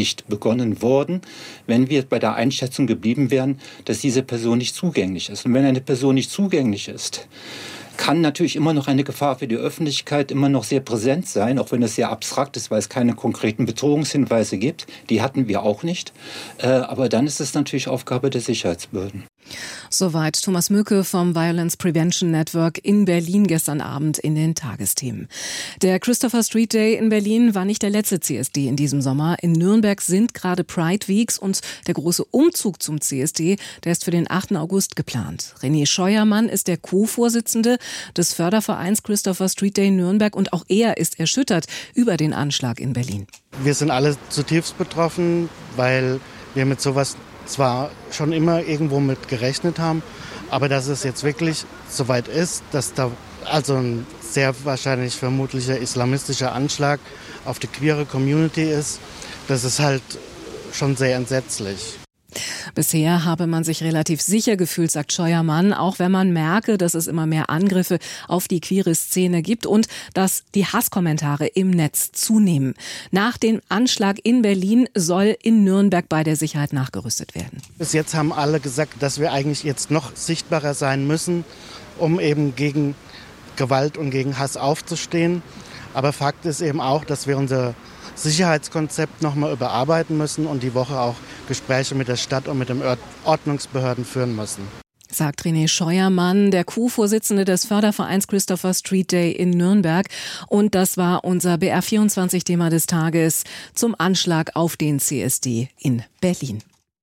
nicht begonnen worden, wenn wir bei der Einschätzung geblieben wären, dass diese Person nicht zugänglich ist. Und wenn eine Person nicht zugänglich ist, kann natürlich immer noch eine Gefahr für die Öffentlichkeit immer noch sehr präsent sein, auch wenn es sehr abstrakt ist, weil es keine konkreten Bedrohungshinweise gibt. Die hatten wir auch nicht. Aber dann ist es natürlich Aufgabe der Sicherheitsbehörden. Soweit Thomas Mücke vom Violence Prevention Network in Berlin gestern Abend in den Tagesthemen. Der Christopher Street Day in Berlin war nicht der letzte CSD in diesem Sommer. In Nürnberg sind gerade Pride Weeks und der große Umzug zum CSD, der ist für den 8. August geplant. René Scheuermann ist der Co-Vorsitzende des Fördervereins Christopher Street Day Nürnberg und auch er ist erschüttert über den Anschlag in Berlin. Wir sind alle zutiefst betroffen, weil wir mit sowas zwar schon immer irgendwo mit gerechnet haben, aber dass es jetzt wirklich soweit ist, dass da also ein sehr wahrscheinlich vermutlicher islamistischer Anschlag auf die queere Community ist, das ist halt schon sehr entsetzlich. Bisher habe man sich relativ sicher gefühlt, sagt Scheuermann, auch wenn man merke, dass es immer mehr Angriffe auf die queere Szene gibt und dass die Hasskommentare im Netz zunehmen. Nach dem Anschlag in Berlin soll in Nürnberg bei der Sicherheit nachgerüstet werden. Bis jetzt haben alle gesagt, dass wir eigentlich jetzt noch sichtbarer sein müssen, um eben gegen Gewalt und gegen Hass aufzustehen. Aber Fakt ist eben auch, dass wir unser Sicherheitskonzept nochmal überarbeiten müssen und die Woche auch Gespräche mit der Stadt und mit den Ordnungsbehörden führen müssen. Sagt René Scheuermann, der Co-Vorsitzende des Fördervereins Christopher Street Day in Nürnberg. Und das war unser BR24-Thema des Tages zum Anschlag auf den CSD in Berlin.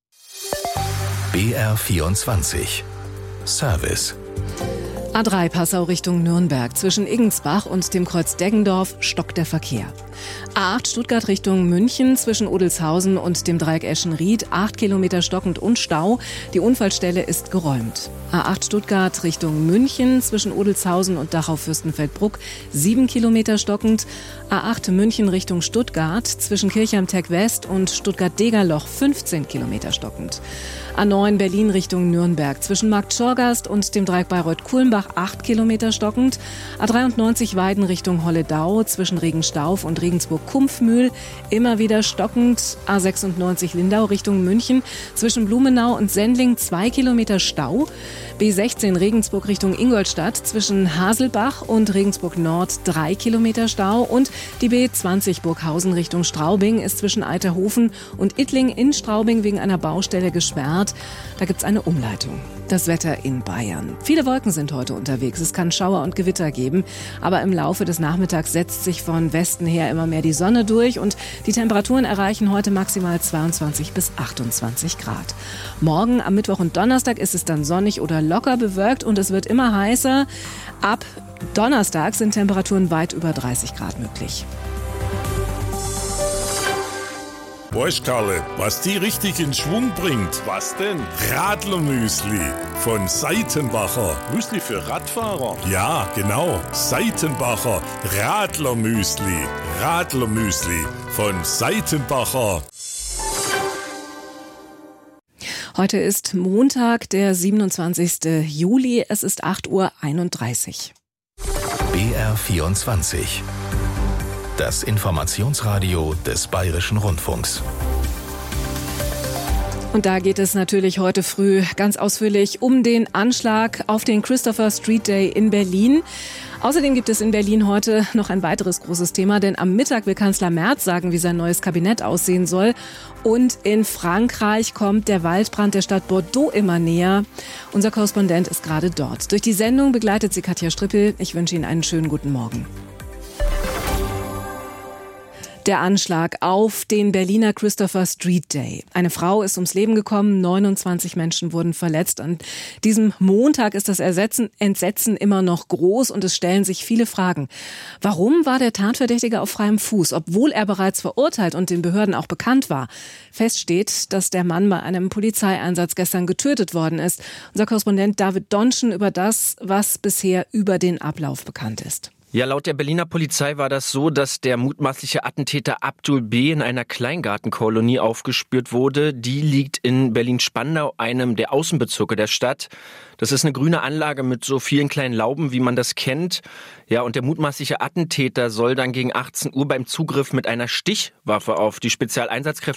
BR24 Service. A3 Passau Richtung Nürnberg. Zwischen Iggensbach und dem Kreuz Deggendorf stockt der Verkehr. A8 Stuttgart Richtung München zwischen Odelshausen und dem Dreieck Eschenried 8 Kilometer stockend und Stau. Die Unfallstelle ist geräumt. A8 Stuttgart Richtung München zwischen Odelshausen und Dachau-Fürstenfeldbruck 7 Kilometer stockend. A8 München Richtung Stuttgart zwischen Kirchheim-Tech West und Stuttgart-Degerloch 15 Kilometer stockend. A9 Berlin Richtung Nürnberg zwischen Marktschorgast und dem Dreieck Bayreuth-Kulmbach 8 Kilometer stockend. A93 Weiden Richtung Holledau zwischen Regenstauf und Regensburg-Kumpfmühl immer wieder stockend. A96 Lindau Richtung München zwischen Blumenau und Sendling 2 Kilometer Stau. B16 Regensburg Richtung Ingolstadt zwischen Haselbach und Regensburg Nord 3 Kilometer Stau. Und die B20 Burghausen Richtung Straubing ist zwischen Eiterhofen und Ittling in Straubing wegen einer Baustelle gesperrt. Da gibt's eine Umleitung. Das Wetter in Bayern. Viele Wolken sind heute unterwegs. Es kann Schauer und Gewitter geben. Aber im Laufe des Nachmittags setzt sich von Westen her immer mehr die Sonne durch. Und die Temperaturen erreichen heute maximal 22 bis 28 Grad. Morgen am Mittwoch und Donnerstag ist es dann sonnig oder locker bewölkt. Und es wird immer heißer. Ab Donnerstag sind Temperaturen weit über 30 Grad möglich. Weißt Karle, was die richtig in Schwung bringt? Was denn? Radlermüsli von Seitenbacher. Müsli für Radfahrer? Ja, genau. Seitenbacher Radlermüsli. Radlermüsli von Seitenbacher. Heute ist Montag, der 27. Juli. Es ist 8:31 Uhr. BR24. Das Informationsradio des Bayerischen Rundfunks. Und da geht es natürlich heute früh ganz ausführlich um den Anschlag auf den Christopher Street Day in Berlin. Außerdem gibt es in Berlin heute noch ein weiteres großes Thema, denn am Mittag will Kanzler Merz sagen, wie sein neues Kabinett aussehen soll. Und in Frankreich kommt der Waldbrand der Stadt Bordeaux immer näher. Unser Korrespondent ist gerade dort. Durch die Sendung begleitet sie Katja Strippel. Ich wünsche Ihnen einen schönen guten Morgen. Der Anschlag auf den Berliner Christopher Street Day. Eine Frau ist ums Leben gekommen, 29 Menschen wurden verletzt. An diesem Montag ist das Entsetzen immer noch groß und es stellen sich viele Fragen. Warum war der Tatverdächtige auf freiem Fuß, obwohl er bereits verurteilt und den Behörden auch bekannt war? Fest steht, dass der Mann bei einem Polizeieinsatz gestern getötet worden ist. Unser Korrespondent David Donschen über das, was bisher über den Ablauf bekannt ist. Ja, laut der Berliner Polizei war das so, dass der mutmaßliche Attentäter Abdul B. in einer Kleingartenkolonie aufgespürt wurde. Die liegt in Berlin-Spandau, einem der Außenbezirke der Stadt. Das ist eine grüne Anlage mit so vielen kleinen Lauben, wie man das kennt. Ja, und der mutmaßliche Attentäter soll dann gegen 18 Uhr beim Zugriff mit einer Stichwaffe auf die Spezialeinsatzkräfte